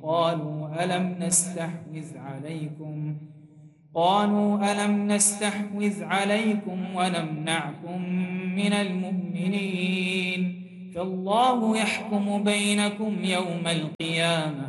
قالوا ألم نستحوذ عليكم ونمنعكم من المؤمنين فالله يحكم بينكم يوم القيامة